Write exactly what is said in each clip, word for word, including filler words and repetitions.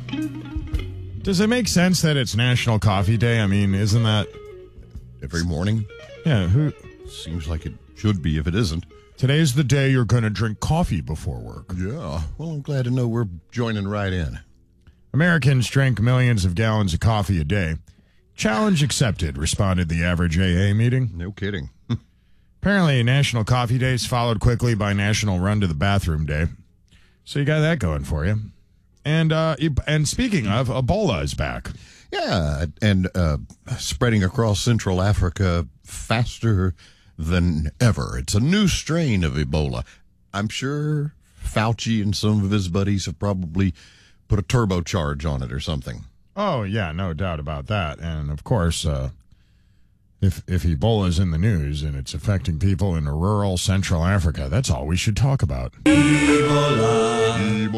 Does it make sense that it's National Coffee Day? I mean, isn't that Every morning? yeah? Who Seems like it should be if it isn't. today's the day you're going to drink coffee before work? Yeah. Well, I'm glad to know we're joining right in. Americans drink millions of gallons of coffee a day. Challenge accepted, responded the average A A meeting. No kidding. Apparently, National Coffee Day is followed quickly by National Run to the Bathroom Day. So you got that going for you. And uh, and speaking of, Ebola is back. Yeah, and uh, spreading across Central Africa faster than ever. It's a new strain of Ebola. I'm sure Fauci and some of his buddies have probably put a turbocharge on it or something. Oh, yeah, no doubt about that. And, of course, uh, if, if Ebola is in the news and it's affecting people in rural Central Africa, that's all we should talk about. Ebola.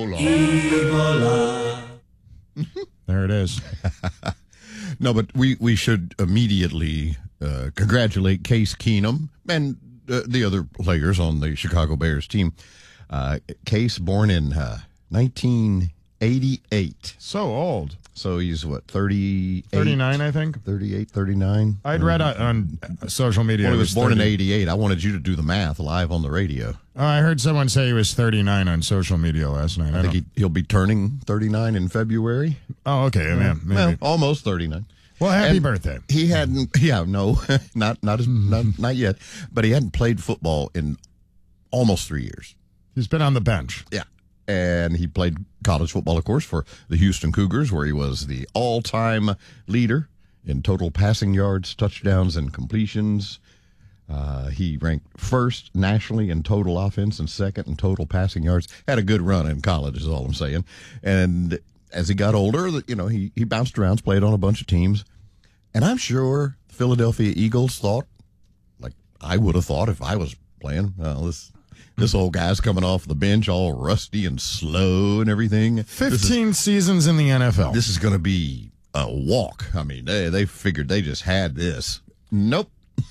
Ebola. There it is. No, but we, we should immediately uh, congratulate Case Keenum and uh, the other players on the Chicago Bears team. Uh, Case, born in uh, nineteen eighty-eight. So old. So he's what, thirty-eight? thirty-nine, I think. thirty-eight, thirty-nine. I'd read on, on social media. Well, he was born thirty. in eighty-eight. I wanted you to do the math live on the radio. Oh, I heard someone say he was thirty-nine on social media last night. I, I think don't... he, he'll be turning thirty-nine in February. Oh, okay. Yeah, man, maybe. Well, almost thirty-nine. Well, happy And birthday. He hadn't, yeah, no, not not, as, not not yet, but he hadn't played football in almost three years. He's been on the bench. Yeah. And he played college football, of course, for the Houston Cougars, where he was the all-time leader in total passing yards, touchdowns, and completions. Uh, he ranked first nationally in total offense and second in total passing yards. Had a good run in college, is all I'm saying. And as he got older, you know, he, he bounced around, played on a bunch of teams. And I'm sure Philadelphia Eagles thought, like I would have thought if I was playing, well, this this old guy's coming off the bench all rusty and slow and everything. fifteen This is, seasons in the N F L. this is going to be a walk. I mean, they, they figured they just had this. Nope.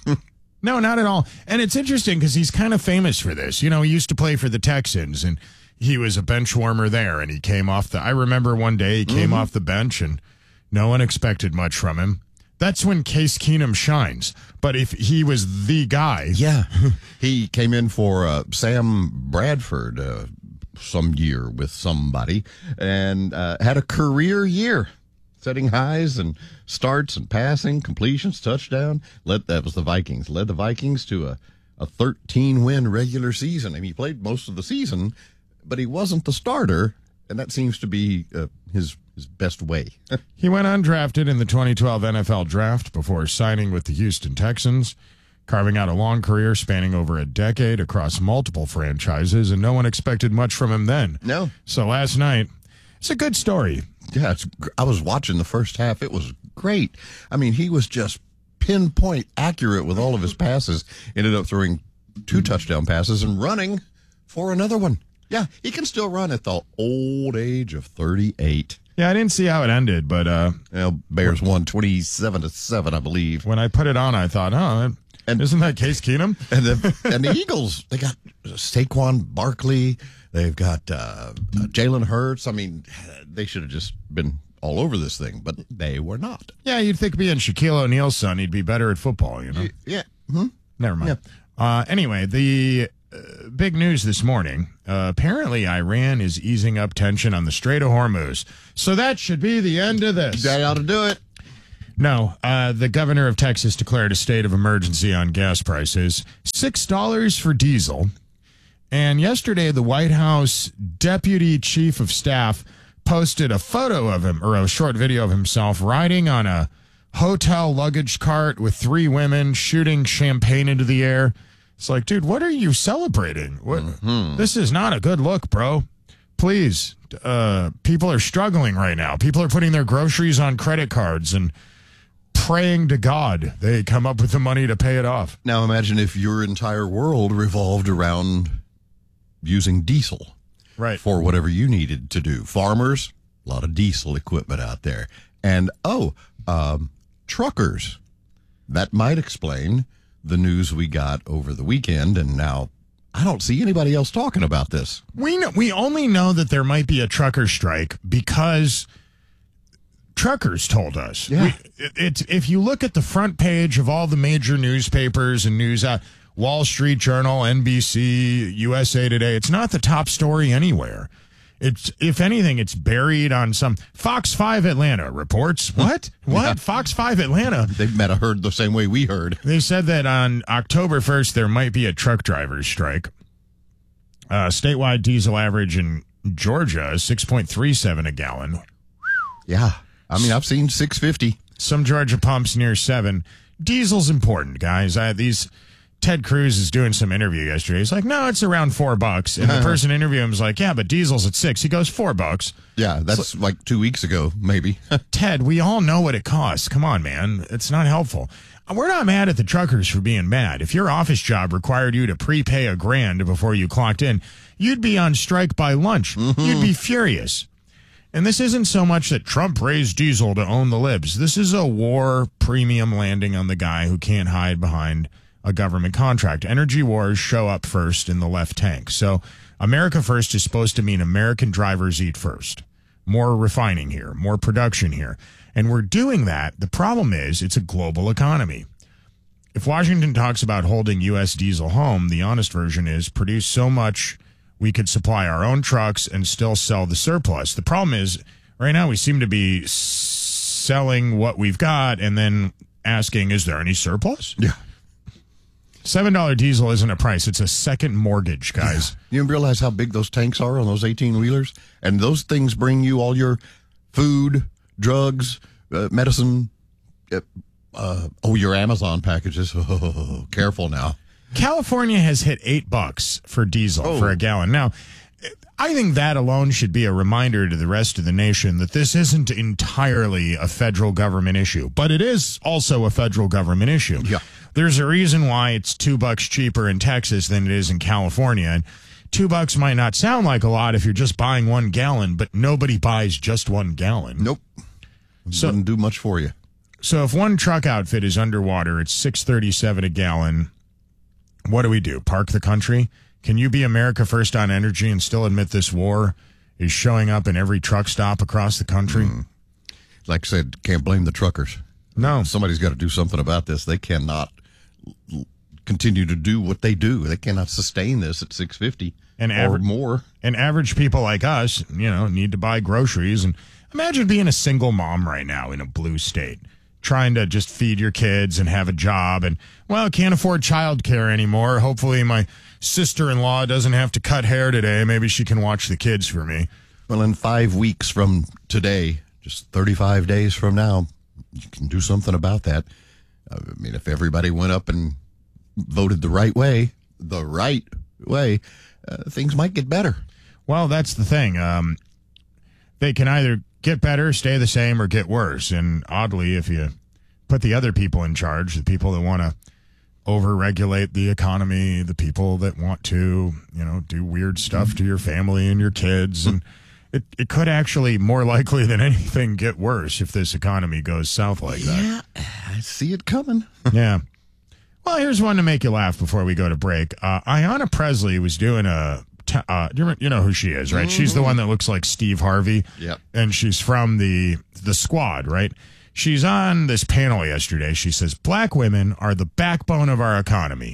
No, not at all. And it's interesting because he's kind of famous for this. You know, he used to play for the Texans, and he was a bench warmer there, and he came off the... I remember one day he came mm-hmm. off the bench, and no one expected much from him. That's when Case Keenum shines. But if he was the guy... Yeah. He came in for uh, Sam Bradford uh, some year with somebody and uh, had a career year, setting highs and starts and passing, completions, touchdown. Led, that was the Vikings. Led the Vikings to a, a thirteen-win regular season. I mean, he played most of the season, but he wasn't the starter, and that seems to be uh, his his best way. He went undrafted in the twenty twelve N F L Draft before signing with the Houston Texans, carving out a long career spanning over a decade across multiple franchises, and no one expected much from him then. No. So last night, it's a good story. Yeah, it's, I was watching the first half. It was great. I mean, he was just pinpoint accurate with all of his passes. Ended up throwing two touchdown passes and running for another one. Yeah, he can still run at the old age of thirty-eight. Yeah, I didn't see how it ended, but uh, well, Bears won twenty-seven to seven, I believe. When I put it on, I thought, oh, and isn't that Case Keenum? And the and the Eagles, they got Saquon Barkley. They've got uh, Jalen Hurts. I mean, they should have just been all over this thing, but they were not. Yeah, you'd think being Shaquille O'Neal's son, he'd be better at football, you know? Yeah. Hmm? Never mind. Yeah. Uh, anyway, the uh, big news this morning, uh, apparently Iran is easing up tension on the Strait of Hormuz. So that should be the end of this. That ought to do it. No, uh, the governor of Texas declared a state of emergency on gas prices, six dollars for diesel. And yesterday, the White House deputy chief of staff posted a photo of him, or a short video of himself, riding on a hotel luggage cart with three women shooting champagne into the air. It's like, dude, what are you celebrating? What? Mm-hmm. This is not a good look, bro. Please, uh, people are struggling right now. People are putting their groceries on credit cards and praying to God they come up with the money to pay it off. Now imagine if your entire world revolved around using diesel, right, for whatever you needed to do. Farmers, a lot of diesel equipment out there. And, oh, um, truckers. That might explain the news we got over the weekend, and now I don't see anybody else talking about this. We know, we only know that there might be a trucker strike because truckers told us. Yeah. We, it, it's if you look at the front page of all the major newspapers and news, uh, Wall Street Journal, N B C, U S A Today, it's not the top story anywhere. It's, if anything, it's buried on some Fox five Atlanta reports. What? What? Yeah. Fox five Atlanta. They might have heard the same way we heard. They said that on October first, there might be a truck drivers strike. Uh, statewide diesel average in Georgia is six point three seven a gallon. Yeah. I mean, I've seen six fifty. Some Georgia pumps near seven. Diesel's important, guys. I, these Ted Cruz is doing some interview yesterday. He's like, no, it's around four bucks. And the person interviewing him is like, yeah, but diesel's at six. He goes, four bucks. Yeah, that's so, like two weeks ago, maybe. Ted, we all know what it costs. Come on, man. It's not helpful. We're not mad at the truckers for being mad. If your office job required you to prepay a grand before you clocked in, you'd be on strike by lunch. Mm-hmm. You'd be furious. And this isn't so much that Trump raised diesel to own the libs. This is a war premium landing on the guy who can't hide behind a government contract. Energy wars show up first in the left tank. So America first is supposed to mean American drivers eat first. More refining here, more production here. And we're doing that. The problem is it's a global economy. If Washington talks about holding U S diesel home, the honest version is produce so much we could supply our own trucks and still sell the surplus. The problem is right now we seem to be selling what we've got and then asking, is there any surplus? Yeah. seven dollars diesel isn't a price. It's a second mortgage, guys. Yeah. You realize how big those tanks are on those eighteen-wheelers? And those things bring you all your food, drugs, uh, medicine, uh, uh, oh, your Amazon packages. Oh, careful now. California has hit eight bucks for diesel oh. for a gallon. Now, I think that alone should be a reminder to the rest of the nation that this isn't entirely a federal government issue, but it is also a federal government issue. Yeah. There's a reason why it's two bucks cheaper in Texas than it is in California. And two bucks might not sound like a lot if you're just buying one gallon, but nobody buys just one gallon. Nope. So, wouldn't do much for you. So if one truck outfit is underwater, it's six thirty-seven a gallon. What do we do? Park the country? Can you be America first on energy and still admit this war is showing up in every truck stop across the country? Mm. Like I said, can't blame the truckers. No. Somebody's got to do something about this. They cannot continue to do what they do. They cannot sustain this at six fifty and aver- or more. And average people like us, you know, need to buy groceries. And imagine being a single mom right now in a blue state, trying to just feed your kids and have a job and, well, can't afford childcare anymore. Hopefully my sister-in-law doesn't have to cut hair today. Maybe she can watch the kids for me. Well, in five weeks from today, just thirty-five days from now, you can do something about that. I mean, if everybody went up and voted the right way, the right way, uh, things might get better. Well, that's the thing. Um, they can either get better, stay the same, or get worse. And oddly, if you put the other people in charge, the people that want to over-regulate the economy, the people that want to, you know, do weird stuff to your family and your kids, and it, it could actually, more likely than anything, get worse if this economy goes south like that. Yeah, I see it coming. Yeah. Well, here's one to make you laugh before we go to break. Uh, Ayanna Presley was doing a, uh, you know who she is, right? Mm-hmm. She's the one that looks like Steve Harvey. Yep. And she's from the the Squad, right? She's on this panel yesterday. She says, black women are the backbone of our economy,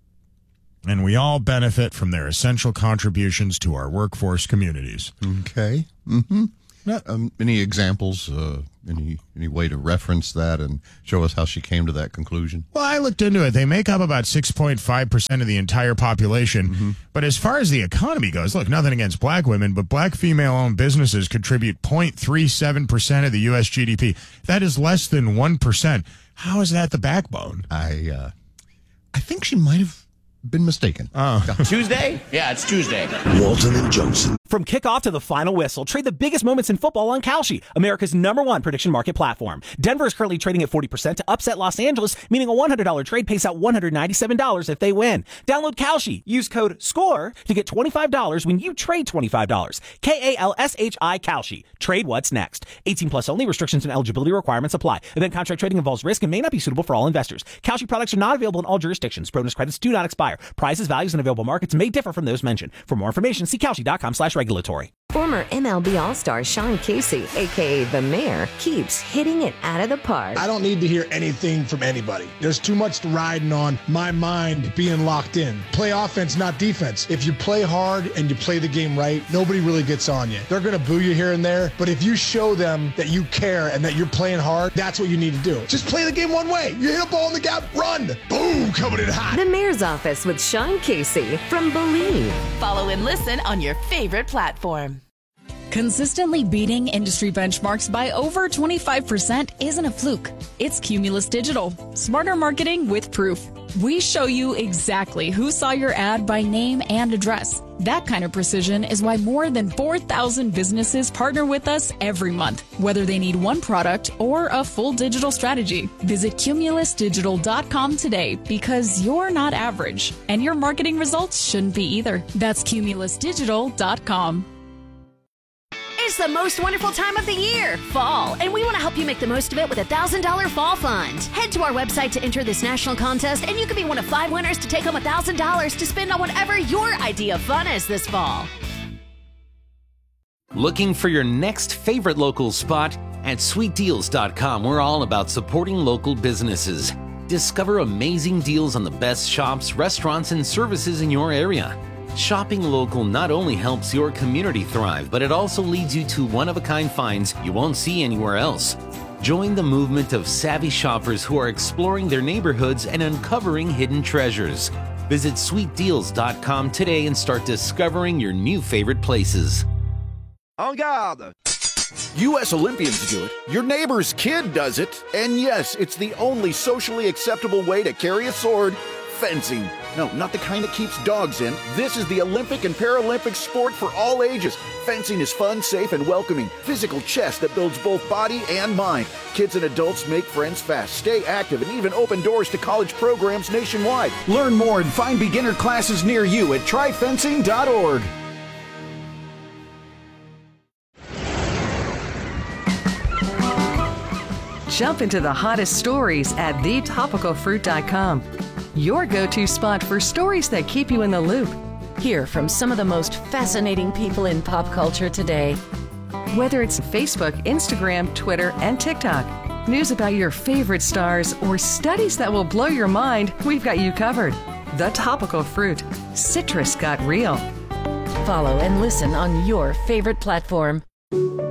and we all benefit from their essential contributions to our workforce communities. Okay. Mm-hmm. Um, any examples, uh, any any way to reference that and show us how she came to that conclusion? Well, I looked into it. They make up about six point five percent of the entire population. Mm-hmm. But as far as the economy goes, look, nothing against black women, but black female-owned businesses contribute zero point three seven percent of the U S G D P. That is less than one percent. How is that the backbone? I, uh, I think she might have been mistaken. Oh. Tuesday? Yeah, it's Tuesday. Walton and Johnson. From kickoff to the final whistle, trade the biggest moments in football on Kalshi, America's number one prediction market platform. Denver is currently trading at forty percent to upset Los Angeles, meaning a one hundred dollars trade pays out one hundred ninety-seven dollars if they win. Download Kalshi. Use code SCORE to get twenty-five dollars when you trade twenty-five dollars. K A L S H I Kalshi. Trade what's next. eighteen plus only. Restrictions and eligibility requirements apply. Event contract trading involves risk and may not be suitable for all investors. Kalshi products are not available in all jurisdictions. Bonus credits do not expire. Prizes, values, and available markets may differ from those mentioned. For more information, see Kalshi dot com slash regulatory. Former M L B All-Star Sean Casey, a k a. The Mayor, keeps hitting it out of the park. I don't need to hear anything from anybody. There's too much riding on my mind being locked in. Play offense, not defense. If you play hard and you play the game right, nobody really gets on you. They're going to boo you here and there, but if you show them that you care and that you're playing hard, that's what you need to do. Just play the game one way. You hit a ball in the gap, run. Boom, coming in hot. The Mayor's Office with Sean Casey from Believe. Follow and listen on your favorite platform. Consistently beating industry benchmarks by over twenty-five percent isn't a fluke. It's Cumulus Digital. Smarter marketing with proof. We show you exactly who saw your ad by name and address. That kind of precision is why more than four thousand businesses partner with us every month, whether they need one product or a full digital strategy. Visit cumulus digital dot com today because you're not average, and your marketing results shouldn't be either. That's cumulus digital dot com. It's the most wonderful time of the year, fall, and we want to help you make the most of it with a one thousand dollars Fall Fund. Head to our website to enter this national contest, and you could be one of five winners to take home one thousand dollars to spend on whatever your idea of fun is this fall. Looking for your next favorite local spot? At sweet deals dot com, we're all about supporting local businesses. Discover amazing deals on the best shops, restaurants, and services in your area. Shopping local not only helps your community thrive, but it also leads you to one-of-a-kind finds you won't see anywhere else. Join the movement of savvy shoppers who are exploring their neighborhoods and uncovering hidden treasures. Visit sweet deals dot com today and start discovering your new favorite places. En garde! U S Olympians do it, your neighbor's kid does it, and yes, it's the only socially acceptable way to carry a sword. Fencing. No, not the kind that keeps dogs in. This is the Olympic and Paralympic sport for all ages. Fencing is fun, safe, and welcoming. Physical chess that builds both body and mind. Kids and adults make friends fast, stay active, and even open doors to college programs nationwide. Learn more and find beginner classes near you at try fencing dot org. Jump into the hottest stories at the topical fruit dot com. Your go-to spot for stories that keep you in the loop. Hear from some of the most fascinating people in pop culture today. Whether it's Facebook, Instagram, Twitter, and TikTok, news about your favorite stars, or studies that will blow your mind, we've got you covered. The Topical Fruit. Citrus got real. Follow and listen on your favorite platform.